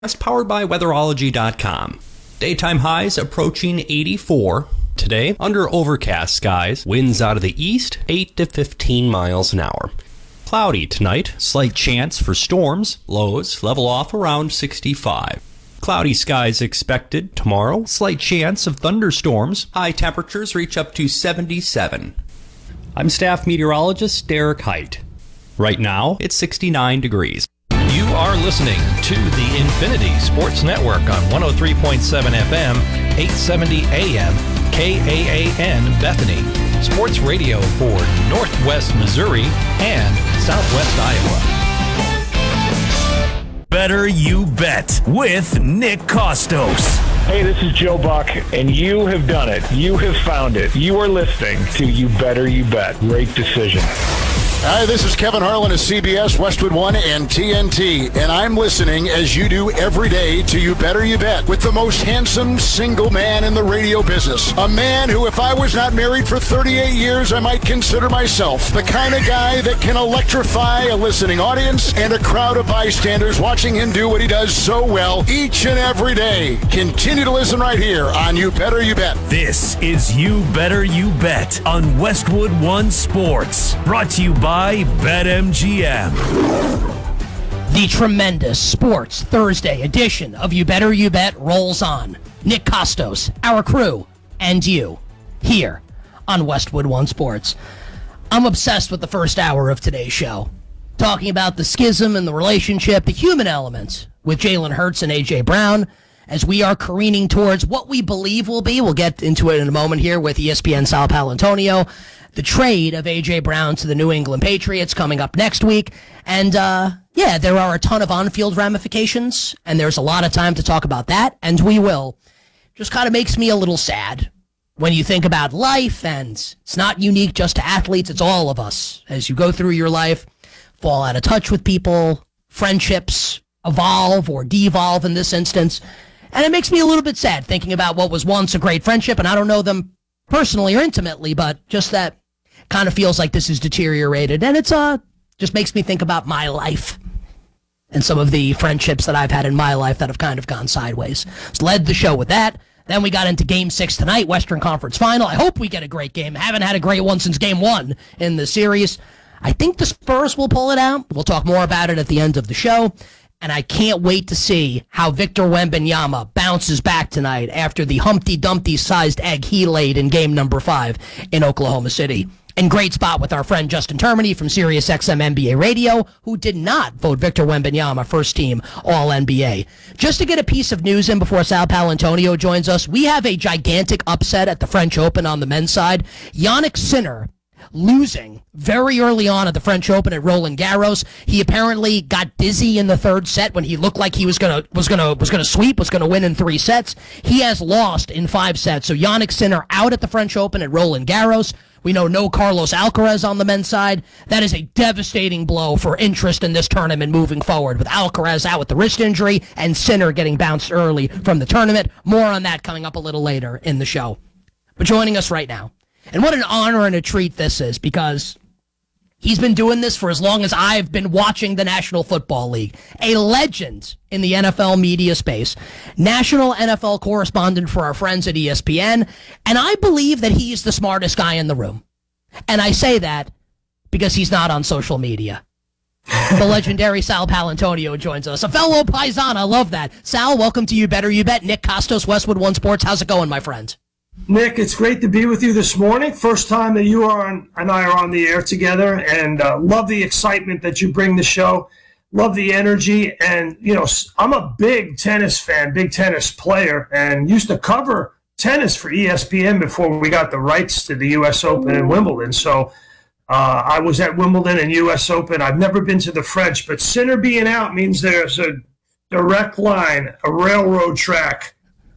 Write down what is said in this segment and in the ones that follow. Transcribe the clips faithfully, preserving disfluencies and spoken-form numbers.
Powered by weatherology dot com. Daytime highs approaching eighty-four. Today, under overcast skies, winds out of the east, eight to fifteen miles an hour. Cloudy tonight, slight chance for storms, lows level off around sixty-five. Cloudy skies expected tomorrow, slight chance of thunderstorms, high temperatures reach up to seventy-seven. I'm staff meteorologist Derek Height. Right now, it's sixty-nine degrees. You are listening to the Infinity Sports Network on one oh three point seven F M, eight seventy A M, K A A N Bethany. Sports radio for Northwest Missouri and Southwest Iowa. Better You Bet with Nick Kostos. Hey, this is Joe Buck, and you have done it. You have found it. You are listening to You Better You Bet. Great decision. Hi, this is Kevin Harlan of C B S, Westwood One, and T N T, and I'm listening as you do every day to You Better You Bet with the most handsome single man in the radio business. A man who, if I was not married for thirty-eight years, I might consider myself the kind of guy that can electrify a listening audience and a crowd of bystanders watching him do what he does so well each and every day. Continue to listen right here on You Better You Bet. This is You Better You Bet on Westwood One Sports, brought to you by By BetMGM. The tremendous Sports Thursday edition of You Better You Bet rolls on. Nick Kostos, our crew, and you, here on Westwood One Sports. I'm obsessed with the first hour of today's show, talking about the schism and the relationship, the human elements with Jalen Hurts and A J. Brown, as we are careening towards what we believe will be, we'll get into it in a moment here with E S P N Sal Paolantonio, the trade of A J. Brown to the New England Patriots coming up next week. And, uh, yeah, there are a ton of on-field ramifications, and there's a lot of time to talk about that, and we will. Just kind of makes me a little sad when you think about life, and it's not unique just to athletes, it's all of us. As you go through your life, fall out of touch with people, friendships evolve or devolve in this instance, and it makes me a little bit sad thinking about what was once a great friendship, and I don't know them personally or intimately, but just that kind of feels like this is deteriorated, and it's uh just makes me think about my life and some of the friendships that I've had in my life that have kind of gone sideways. So led the show with that. Then we got into Game Six tonight, Western Conference Final. I hope we get a great game. Haven't had a great one since Game One in the series. I think the Spurs will pull it out. We'll talk more about it at the end of the show. And I can't wait to see how Victor Wembanyama bounces back tonight after the Humpty Dumpty-sized egg he laid in game number five in Oklahoma City. And great spot with our friend Justin Termini from SiriusXM N B A Radio, who did not vote Victor Wembanyama first team All N B A. Just to get a piece of news in before Sal Paolantonio joins us, we have a gigantic upset at the French Open on the men's side. Jannik Sinner losing very early on at the French Open at Roland Garros. He apparently got dizzy in the third set when he looked like he was gonna was gonna was gonna sweep, was gonna win in three sets. He has lost in five sets. So Jannik Sinner out at the French Open at Roland Garros. We know no Carlos Alcaraz on the men's side. That is a devastating blow for interest in this tournament moving forward, with Alcaraz out with the wrist injury and Sinner getting bounced early from the tournament. More on that coming up a little later in the show. But joining us right now, and what an honor and a treat this is, because he's been doing this for as long as I've been watching the National Football League. A legend in the N F L media space. National N F L correspondent for our friends at E S P N. And I believe that he's the smartest guy in the room. And I say that because he's not on social media. The legendary Sal Paolantonio joins us. A fellow Paisan. I love that. Sal, welcome to You Better You Bet. Nick Kostos, Westwood One Sports. How's it going, my friend? Nick, it's great to be with you this morning. First time that you are on, and I are on the air together, and uh, love the excitement that you bring the show. Love the energy, and you know, I'm a big tennis fan, big tennis player, and used to cover tennis for E S P N before we got the rights to the U S Open and Wimbledon. So uh, I was at Wimbledon and U S Open. I've never been to the French, but Sinner being out means there's a direct line, a railroad track.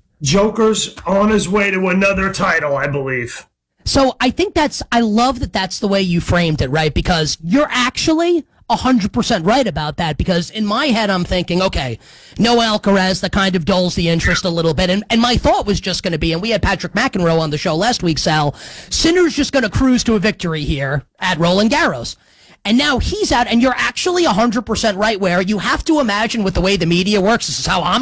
Joker's on his way to another title, I believe. So I think that's, I love that that's the way you framed it, right? Because you're actually one hundred percent right about that, because in my head I'm thinking, okay, no Alcaraz, that kind of dulls the interest a little bit. And, and my thought was just going to be, and we had Patrick McEnroe on the show last week, Sal, Sinner's just going to cruise to a victory here at Roland Garros. And now he's out, and you're actually one hundred percent right, where you have to imagine with the way the media works, this is how I'm